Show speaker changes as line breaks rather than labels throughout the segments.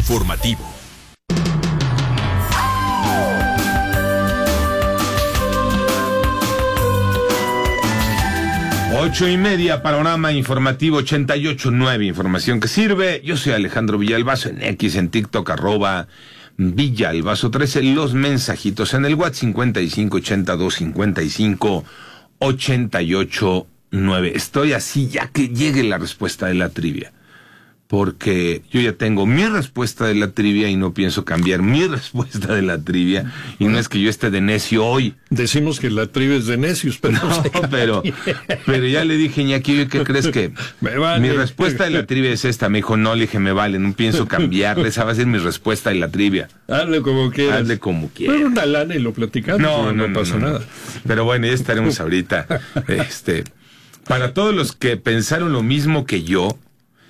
informativo.
Ocho y media, panorama informativo 88.9, información que sirve. Yo soy Alejandro Villalbazo, en X, en TikTok, @Villalbazo13, los mensajitos en el WhatsApp 55825588.9. Estoy así ya que llegue la respuesta de la trivia, porque yo ya tengo mi respuesta de la trivia y no pienso cambiar mi respuesta de la trivia, y no es que yo esté de necio hoy.
Decimos que la trivia es de necios, pero
no, pero ya le dije, Iñaki, ¿qué crees que vale? Mi respuesta de la trivia es esta? Me dijo, no, le dije, me vale, no pienso cambiarle, esa va a ser mi respuesta de la trivia.
Hazle como quieras.
Hazle como quieras.
Pero una lana y lo platicamos, no pasa nada.
Pero bueno, ya estaremos ahorita. Para todos los que pensaron lo mismo que yo,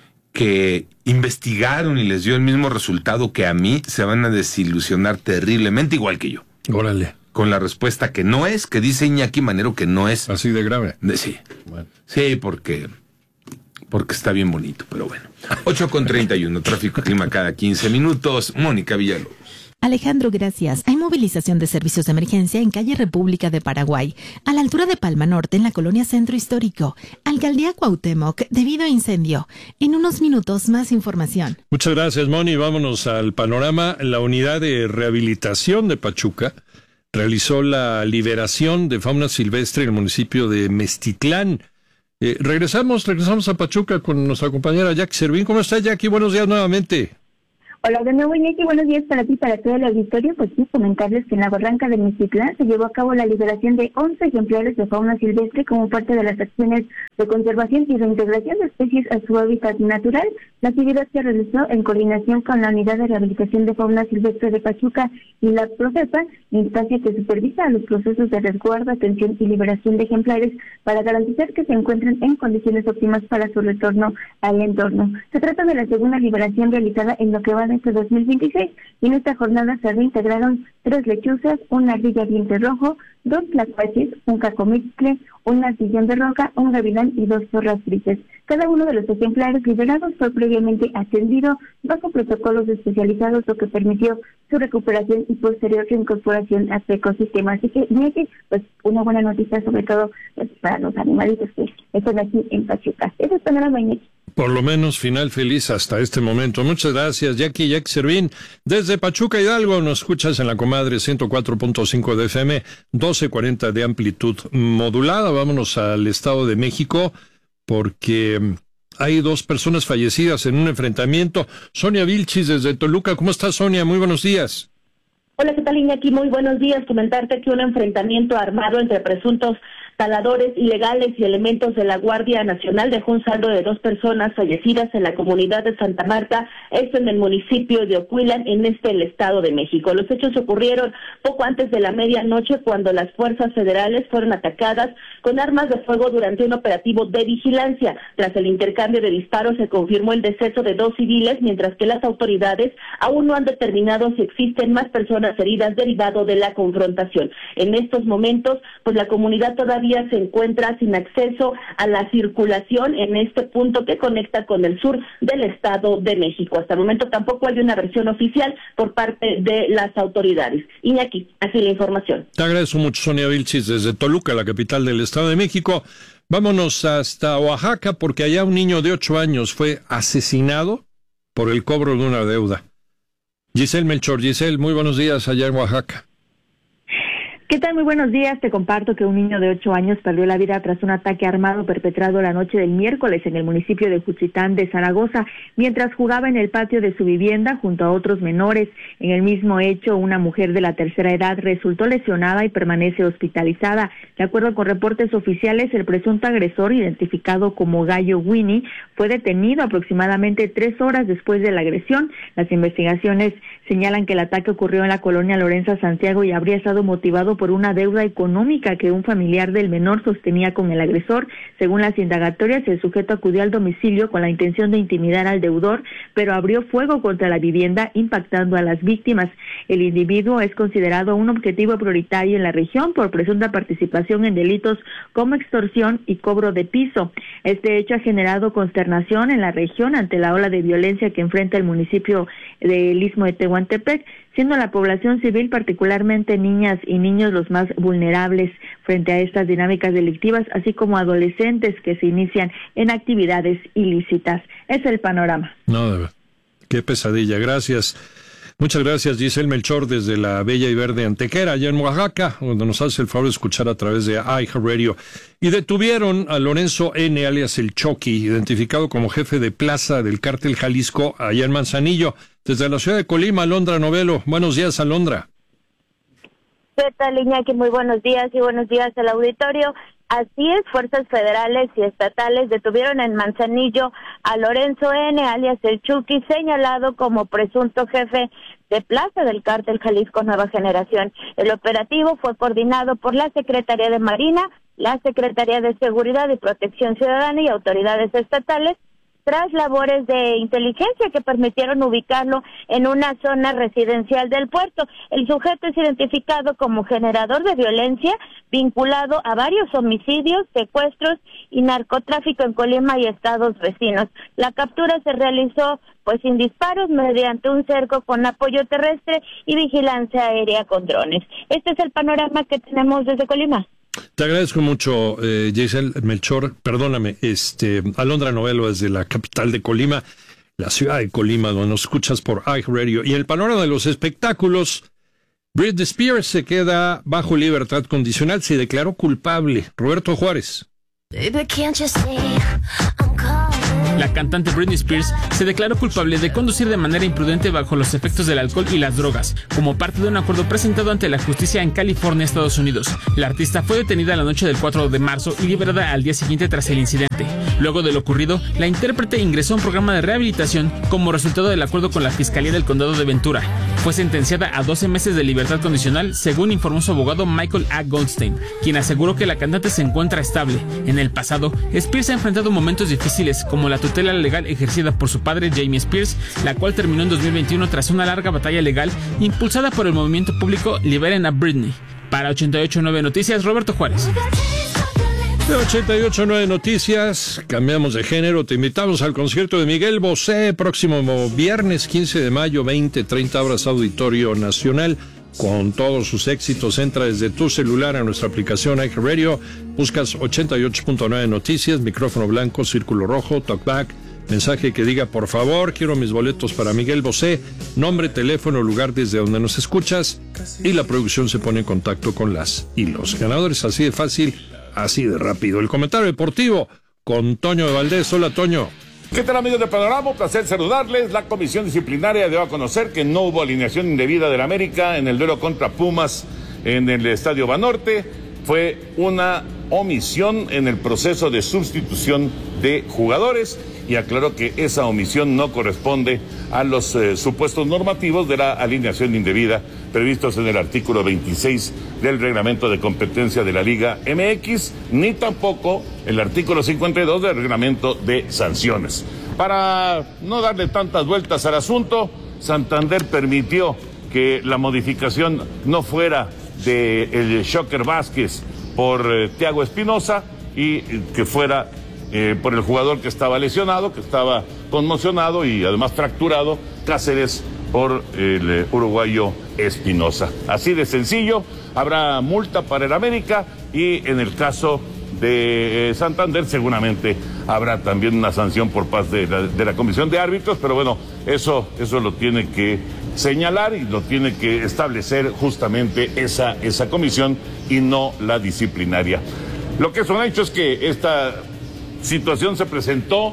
que investigaron y les dio el mismo resultado que a mí, se van a desilusionar terriblemente, igual que yo.
Órale.
Con la respuesta que no es, que dice Iñaki Manero que no es.
Así de grave.
Sí. Bueno. Sí, porque está bien bonito, pero bueno. 8:31, tráfico y clima cada 15 minutos. Mónica Villalobos.
Alejandro, gracias. Hay movilización de servicios de emergencia en calle República de Paraguay, a la altura de Palma Norte, en la colonia Centro Histórico. Alcaldía Cuauhtémoc, debido a incendio. En unos minutos, más información.
Muchas gracias, Moni. Vámonos al panorama. La unidad de rehabilitación de Pachuca realizó la liberación de fauna silvestre en el municipio de Meztitlán. Regresamos a Pachuca con nuestra compañera Jackie Servín. ¿Cómo está, Jackie? Buenos días nuevamente.
Hola, de nuevo, Iñaki, buenos días para ti, para todo el auditorio. Pues sí, comentarles que en la barranca de Meztitlán se llevó a cabo la liberación de 11 ejemplares de fauna silvestre como parte de las acciones de conservación y reintegración de especies a su hábitat natural. La actividad se realizó en coordinación con la Unidad de Rehabilitación de Fauna Silvestre de Pachuca y la Profepa, instancia que supervisa los procesos de resguardo, atención y liberación de ejemplares para garantizar que se encuentren en condiciones óptimas para su retorno al entorno. Se trata de la segunda liberación realizada en lo que va de este 2026, y en esta jornada se reintegraron 3 lechuzas, una ardilla diente rojo, 2 tlacuaches, un cacomitle, un ardillón de roca, un gavilán y 2 zorras grises. Cada uno de los ejemplares liberados fue previamente atendido bajo protocolos especializados, lo que permitió su recuperación y posterior reincorporación a su ecosistema. Así que, pues, una buena noticia, sobre todo pues, para los animalitos que están aquí en Pachuca. Eso es panorama, Iñaki.
Por lo menos final feliz hasta este momento. Muchas gracias, Jackie Servín. Desde Pachuca, Hidalgo, nos escuchas en la comadre 104.5 de FM, 1240 de amplitud modulada. Vámonos al Estado de México, porque hay 2 personas fallecidas en un enfrentamiento. Sonia Vilchis, desde Toluca. ¿Cómo estás, Sonia? Muy buenos días.
Hola, ¿qué tal, Iñaki? Muy buenos días. Comentarte que un enfrentamiento armado entre presuntos taladores ilegales y elementos de la Guardia Nacional dejó un saldo de 2 personas fallecidas en la comunidad de Santa Marta, esto en el municipio de Ocuilan, en el Estado de México. Los hechos ocurrieron poco antes de la medianoche, cuando las fuerzas federales fueron atacadas con armas de fuego durante un operativo de vigilancia. Tras el intercambio de disparos se confirmó el deceso de 2 civiles, mientras que las autoridades aún no han determinado si existen más personas heridas derivado de la confrontación. En estos momentos, pues la comunidad todavía se encuentra sin acceso a la circulación en este punto que conecta con el sur del Estado de México. Hasta el momento tampoco hay una versión oficial por parte de las autoridades. Iñaki, así la información.
Te agradezco mucho, Sonia Vilchis, desde Toluca, la capital del Estado de México. Vámonos hasta Oaxaca, porque allá un niño de 8 años fue asesinado por el cobro de una deuda. Giselle Melchor. Giselle, muy buenos días allá en Oaxaca.
¿Qué tal? Muy buenos días. Te comparto que un niño de 8 años perdió la vida tras un ataque armado perpetrado la noche del miércoles en el municipio de Juchitán de Zaragoza, mientras jugaba en el patio de su vivienda junto a otros menores. En el mismo hecho, una mujer de la tercera edad resultó lesionada y permanece hospitalizada. De acuerdo con reportes oficiales, el presunto agresor, identificado como Gallo Winnie, fue detenido aproximadamente 3 horas después de la agresión. Las investigaciones señalan que el ataque ocurrió en la colonia Lorenza Santiago y habría estado motivado por una deuda económica que un familiar del menor sostenía con el agresor. Según las indagatorias, el sujeto acudió al domicilio con la intención de intimidar al deudor, pero abrió fuego contra la vivienda, impactando a las víctimas. El individuo es considerado un objetivo prioritario en la región por presunta participación en delitos como extorsión y cobro de piso. Este hecho ha generado consternación en la región ante la ola de violencia que enfrenta el municipio del Istmo de Tehuantepec, siendo la población civil, particularmente niñas y niños, los más vulnerables frente a estas dinámicas delictivas, así como adolescentes que se inician en actividades ilícitas. Es el panorama.
No, de verdad. Qué pesadilla. Gracias. Muchas gracias, Giselle Melchor, desde la bella y verde Antequera, allá en Oaxaca, donde nos hace el favor de escuchar a través de iHeartRadio. Y detuvieron a Lorenzo N., alias El Chucky, identificado como jefe de plaza del cártel Jalisco, allá en Manzanillo, desde la ciudad de Colima. Alondra Novelo. Buenos días, Alondra.
¿Qué tal, Iñaki? Muy buenos días y buenos días al auditorio. Así es, fuerzas federales y estatales detuvieron en Manzanillo a Lorenzo N., alias El Chucky, señalado como presunto jefe de plaza del cártel Jalisco Nueva Generación. El operativo fue coordinado por la Secretaría de Marina, la Secretaría de Seguridad y Protección Ciudadana y autoridades estatales, tras labores de inteligencia que permitieron ubicarlo en una zona residencial del puerto. El sujeto es identificado como generador de violencia, vinculado a varios homicidios, secuestros y narcotráfico en Colima y estados vecinos. La captura se realizó sin disparos, mediante un cerco con apoyo terrestre y vigilancia aérea con drones. Este es el panorama que tenemos desde Colima.
Te agradezco mucho, Giselle Melchor, perdóname, Alondra Novelo desde la capital de Colima, la ciudad de Colima, donde nos escuchas por iHeartRadio. Y en el panorama de los espectáculos, Britney Spears se queda bajo libertad condicional, se declaró culpable. Roberto Juárez.
La cantante Britney Spears se declaró culpable de conducir de manera imprudente bajo los efectos del alcohol y las drogas, como parte de un acuerdo presentado ante la justicia en California, Estados Unidos. La artista fue detenida la noche del 4 de marzo y liberada al día siguiente tras el incidente. Luego de lo ocurrido, la intérprete ingresó a un programa de rehabilitación como resultado del acuerdo con la Fiscalía del Condado de Ventura. Fue sentenciada a 12 meses de libertad condicional, según informó su abogado Michael A. Goldstein, quien aseguró que la cantante se encuentra estable. En el pasado, Spears ha enfrentado momentos difíciles, como la tutela legal ejercida por su padre Jamie Spears, la cual terminó en 2021 tras una larga batalla legal impulsada por el movimiento público Liberen a Britney. Para 88.9 Noticias, Roberto Juárez.
De 88.9 Noticias, cambiamos de género, te invitamos al concierto de Miguel Bosé, próximo viernes 15 de mayo, 20:30 horas, Auditorio Nacional. Con todos sus éxitos, entra desde tu celular a nuestra aplicación iHeartRadio, buscas 88.9 Noticias, micrófono blanco, círculo rojo, talkback, mensaje que diga por favor, quiero mis boletos para Miguel Bosé, nombre, teléfono, lugar desde donde nos escuchas, y la producción se pone en contacto con las y los ganadores. Así de fácil, así de rápido. El comentario deportivo con Toño de Valdés. Hola, Toño.
¿Qué tal, amigos de Panorama? Placer saludarles. La comisión disciplinaria dio a conocer que no hubo alineación indebida del América en el duelo contra Pumas en el Estadio Banorte. Fue una omisión en el proceso de sustitución de jugadores y aclaró que esa omisión no corresponde a los supuestos normativos de la alineación indebida previstos en el artículo 26 del reglamento de competencia de la Liga MX, ni tampoco el artículo 52 del reglamento de sanciones. Para no darle tantas vueltas al asunto, Santander permitió que la modificación no fuera de el Shocker Vázquez por Thiago Espinosa y que fuera por el jugador que estaba lesionado, que estaba conmocionado y además fracturado, Cáceres, por el uruguayo Espinosa. Así de sencillo, habrá multa para el América y en el caso de Santander seguramente habrá también una sanción por parte de la comisión de árbitros, pero bueno, eso lo tiene que señalar y lo tiene que establecer justamente esa comisión y no la disciplinaria. Lo que es un hecho es que esta situación se presentó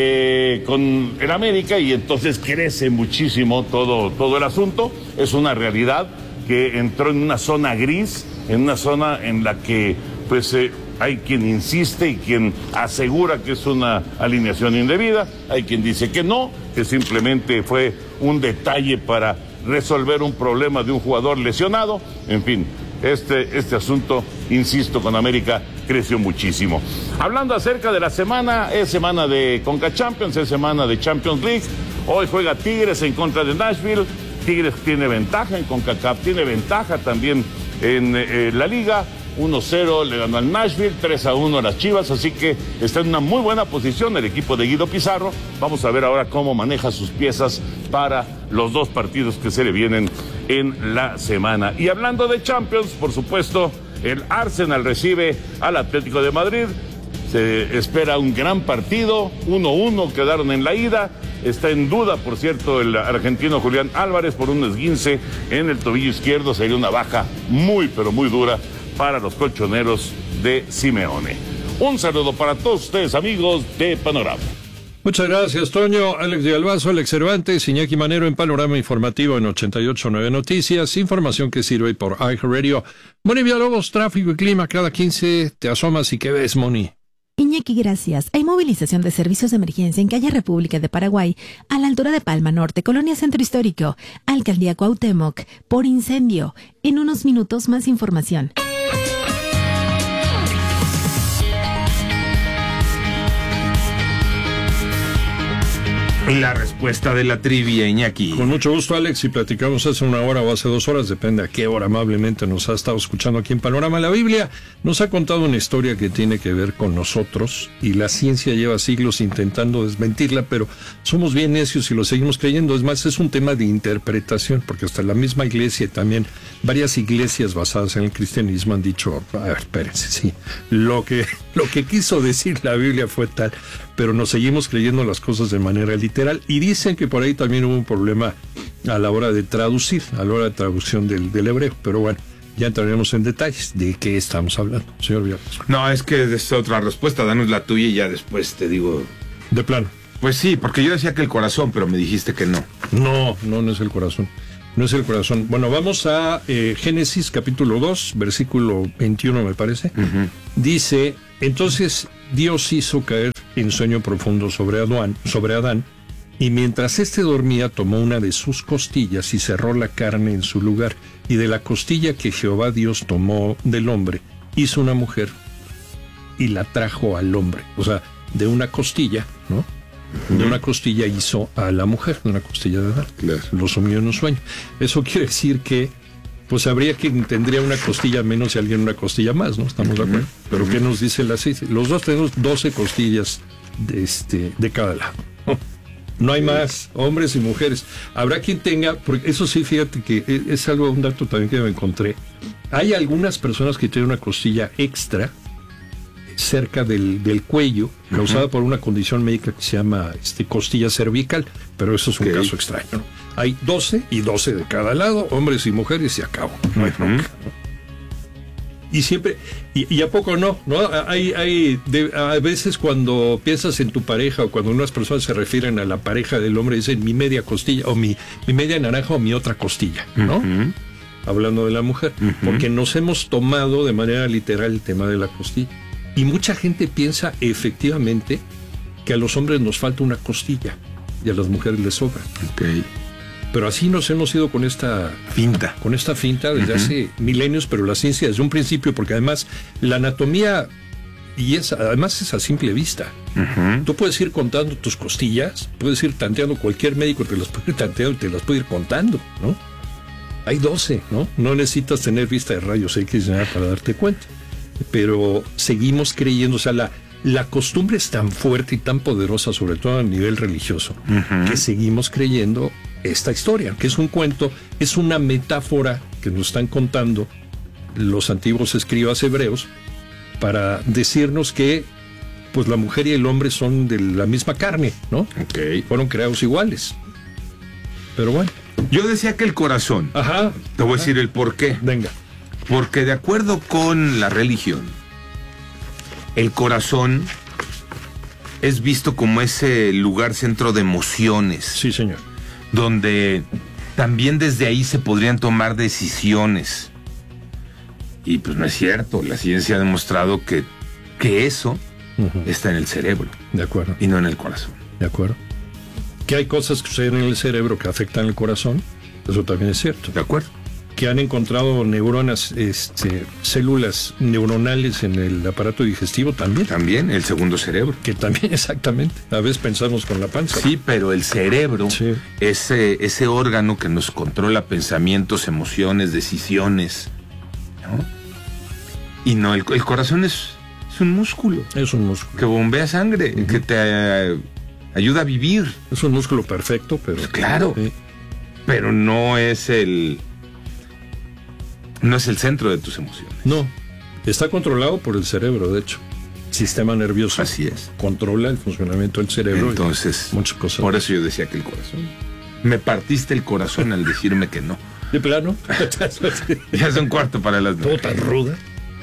con el América y entonces crece muchísimo todo el asunto. Es una realidad que entró en una zona gris, en una zona en la que pues hay quien insiste y quien asegura que es una alineación indebida, hay quien dice que no, que simplemente fue un detalle para resolver un problema de un jugador lesionado. En fin, este asunto, insisto, con América creció muchísimo. Hablando acerca de la semana, es semana de Conca Champions, es semana de Champions League. Hoy juega Tigres en contra de Nashville. Tigres tiene ventaja en CONCACAF, tiene ventaja también en la Liga. 1-0 le ganó al Nashville, 3-1 a las Chivas, así que está en una muy buena posición el equipo de Guido Pizarro. Vamos a ver ahora cómo maneja sus piezas para los dos partidos que se le vienen en la semana. Y hablando de Champions, por supuesto, el Arsenal recibe al Atlético de Madrid. Se espera un gran partido, 1-1 quedaron en la ida. Está en duda, por cierto, el argentino Julián Álvarez por un esguince en el tobillo izquierdo. Sería una baja muy, pero muy dura para los colchoneros de Simeone. Un saludo para todos ustedes, amigos de Panorama.
Muchas gracias, Toño. Alex de Albazo, Alex Cervantes, Iñaki Manero en Panorama Informativo en 88.9 Noticias. Información que sirve por iHeartRadio. Moni Villalobos, tráfico y clima cada 15. Te asomas y ¿qué ves, Moni?
Iñaki, gracias. Hay movilización de servicios de emergencia en calle República de Paraguay, a la altura de Palma Norte, Colonia Centro Histórico, Alcaldía Cuauhtémoc, por incendio. En unos minutos más información.
La respuesta de la trivia, Iñaki.
Con mucho gusto, Alex, y platicamos hace una hora o hace 2 horas, depende a qué hora amablemente nos ha estado escuchando aquí en Panorama. La Biblia nos ha contado una historia que tiene que ver con nosotros, y la ciencia lleva siglos intentando desmentirla, pero somos bien necios y lo seguimos creyendo. Es más, es un tema de interpretación, porque hasta la misma iglesia y también varias iglesias basadas en el cristianismo han dicho, a ver, espérense, sí, lo que quiso decir la Biblia fue tal, pero nos seguimos creyendo las cosas de manera literal, y dicen que por ahí también hubo un problema a la hora de traducir, a la hora de traducción del hebreo, pero bueno, ya entraremos en detalles de qué estamos hablando, señor Villalobos.
No, es que es otra respuesta, danos la tuya y ya después te digo.
De plano.
Pues sí, porque yo decía que el corazón, pero me dijiste que no.
No es el corazón. No es el corazón. Bueno, vamos a Génesis capítulo 2, versículo 21 me parece. Uh-huh. Dice, entonces Dios hizo caer en sueño profundo sobre Adán, y mientras éste dormía tomó una de sus costillas y cerró la carne en su lugar, y de la costilla que Jehová Dios tomó del hombre, hizo una mujer y la trajo al hombre. O sea, de una costilla, ¿no? De una costilla hizo a la mujer, de una costilla de Adán. Claro. Lo sumió en un sueño. Eso quiere decir que pues habría quien tendría una costilla menos y alguien una costilla más, ¿no? Estamos de acuerdo. Pero ¿qué nos dice la ciencia? Los dos tenemos 12 costillas de cada lado. No hay más, hombres y mujeres. Habrá quien tenga, porque eso sí, fíjate que es algo, un dato también que me encontré. Hay algunas personas que tienen una costilla extra cerca del cuello, causada por una condición médica que se llama costilla cervical, pero eso es un caso extraño, ¿no? Hay 12 y 12 de cada lado, hombres y mujeres, y acabó. No hay bronca, ¿no? Y siempre, y a poco no, a veces cuando piensas en tu pareja o cuando unas personas se refieren a la pareja del hombre, dicen mi media costilla o mi media naranja o mi otra costilla, ¿no? Hablando de la mujer, porque nos hemos tomado de manera literal el tema de la costilla. Y mucha gente piensa efectivamente que a los hombres nos falta una costilla y a las mujeres les sobra. Okay. Pero así nos hemos ido con esta finta. Con esta finta desde hace milenios, pero la ciencia desde un principio, porque además la anatomía, además es a simple vista. Tú puedes ir contando tus costillas, puedes ir tanteando, cualquier médico te las puede ir tanteando y te las puede ir contando, ¿no? Hay 12, ¿no? No necesitas tener vista de rayos X nada para darte cuenta. Pero seguimos creyendo, o sea, la costumbre es tan fuerte y tan poderosa, sobre todo a nivel religioso, que seguimos creyendo esta historia, que es un cuento, es una metáfora que nos están contando los antiguos escribas hebreos para decirnos que pues la mujer y el hombre son de la misma carne, ¿no? Okay. Fueron creados iguales. Pero bueno.
Yo decía que el corazón. Te voy a decir el por qué.
Venga.
Porque de acuerdo con la religión, el corazón es visto como ese lugar centro de emociones.
Sí, señor.
Donde también desde ahí se podrían tomar decisiones. Y pues no es cierto. La ciencia ha demostrado que eso está en el cerebro.
De acuerdo.
Y no en el corazón.
De acuerdo. Que hay cosas que suceden en el cerebro que afectan el corazón. Eso también es cierto.
De acuerdo.
que han encontrado neuronas, células neuronales en el aparato digestivo también.
También, el segundo cerebro.
Que también, exactamente. A veces pensamos con la panza.
Sí, pero el cerebro, sí, ese órgano que nos controla pensamientos, emociones, decisiones, ¿no? Y no, el corazón es un músculo.
Es un músculo.
Que bombea sangre, que te ayuda a vivir.
Es un músculo perfecto, pero...
Pues claro, sí, pero no es el centro de tus emociones.
No, está controlado por el cerebro, de hecho. Sistema nervioso.
Así es.
Controla el funcionamiento del cerebro.
Entonces,
muchas cosas.
Por eso yo decía que el corazón. Me partiste el corazón al decirme que no.
¿De plano?
Ya es un cuarto para las 9.
Todo tan ruda.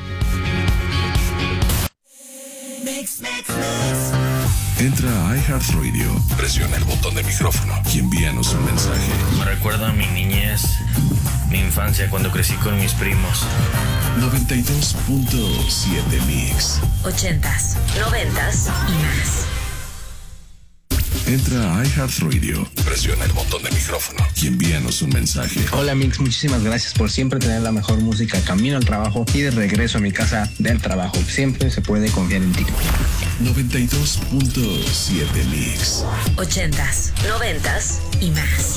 Entra a iHeartRadio, presiona el botón de micrófono y envíanos un mensaje.
Me recuerda a mi niñez, mi infancia cuando crecí con mis primos.
92.7 Mix.
80s, 90s y más.
Entra a iHeartRadio, presiona el botón de micrófono y envíanos un mensaje.
Hola Mix, muchísimas gracias por siempre tener la mejor música camino al trabajo y de regreso a mi casa del trabajo. Siempre se puede confiar en ti.
92.7 Mix.
80s, 90s y más.